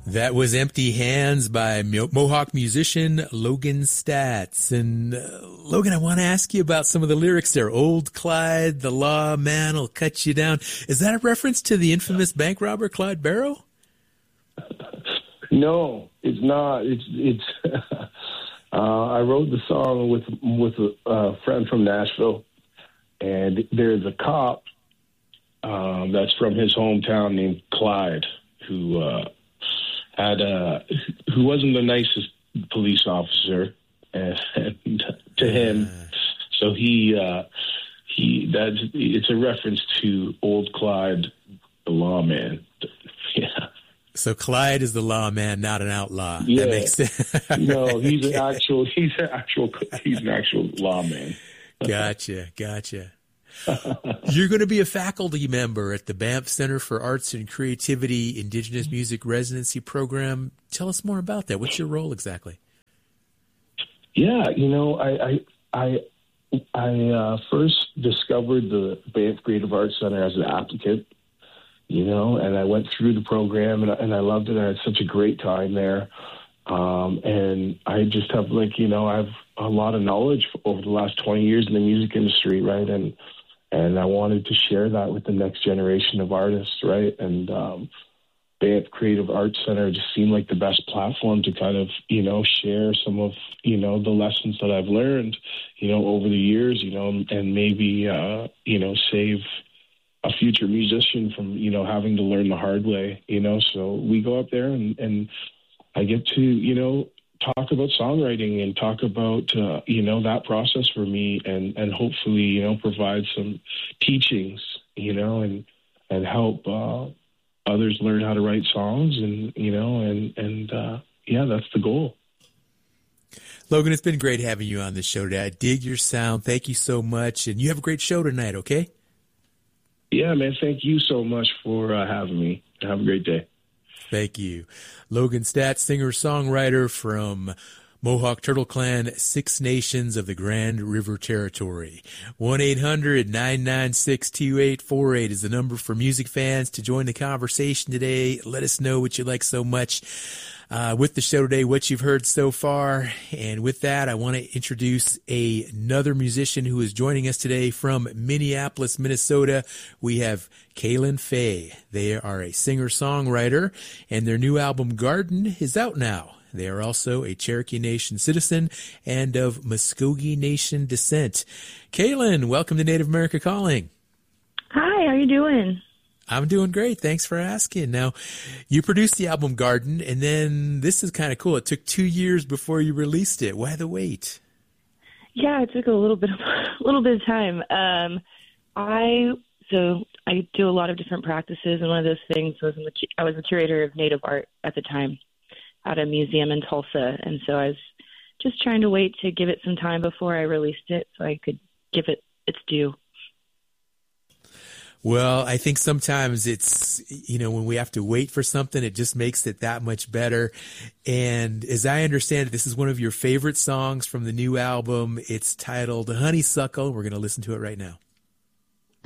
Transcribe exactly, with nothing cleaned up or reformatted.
That was Empty Hands by Mo- Mohawk musician Logan Statz. And uh, Logan, I want to ask you about some of the lyrics there. Old Clyde, the law man will cut you down. Is that a reference to the infamous bank robber Clyde Barrow? No, it's not. It's it's. uh, I wrote the song with with a uh, friend from Nashville, and there's a cop um, that's from his hometown named Clyde who. Uh, had uh, who wasn't the nicest police officer and, and to him, so he uh, he that's it's a reference to Old Clyde, the lawman. Yeah. So Clyde is the lawman, not an outlaw. Yeah. That makes sense. No, he's an actual he's an actual he's an actual lawman. Gotcha, gotcha. You're going to be a faculty member at the Banff Center for Arts and Creativity Indigenous Music Residency Program. Tell us more about that. What's your role exactly? Yeah, you know, I I I, I uh, first discovered the Banff Creative Arts Center as an applicant, you know, and I went through the program and, and I loved it. I had such a great time there. Um, and I just have like, you know, I have a lot of knowledge over the last twenty years in the music industry, right? And And I wanted to share that with the next generation of artists, right? And um, Banff Creative Arts Center just seemed like the best platform to kind of, you know, share some of, you know, the lessons that I've learned, you know, over the years, you know, and maybe, uh, you know, save a future musician from, you know, having to learn the hard way, you know. So we go up there and, and I get to, you know, talk about songwriting and talk about, uh, you know, that process for me and, and hopefully, you know, provide some teachings, you know, and, and help uh, others learn how to write songs and, you know, and, and uh, yeah, that's the goal. Logan, it's been great having you on the show today. I dig your sound. Thank you so much. And you have a great show tonight, okay? Yeah, man. Thank you so much for uh, having me. Have a great day. Thank you. Logan Statz, singer-songwriter from Mohawk Turtle Clan, Six Nations of the Grand River Territory. one eight hundred nine nine six two eight four eight is the number for music fans to join the conversation today. Let us know what you like so much uh, with the show today, what you've heard so far. And with that, I want to introduce a, another musician who is joining us today from Minneapolis, Minnesota. We have Kaylin Fay. They are a singer-songwriter, and their new album, Garden, is out now. They are also a Cherokee Nation citizen and of Muskogee Nation descent. Kaylin, welcome to Native America Calling. Hi, how you doing? I'm doing great. Thanks for asking. Now, you produced the album Garden, and then this is kind of cool. It took two years before you released it. Why the wait? Yeah, it took a little bit of a little bit of time. Um, I so I do a lot of different practices, and one of those things was I'm the, I was the curator of Native art at the time at a museum in Tulsa, and so I was just trying to wait to give it some time before I released it so I could give it its due. Well, I think sometimes it's, you know, when we have to wait for something, it just makes it that much better. And as I understand it, this is one of your favorite songs from the new album. It's titled Honeysuckle. We're going to listen to it right now.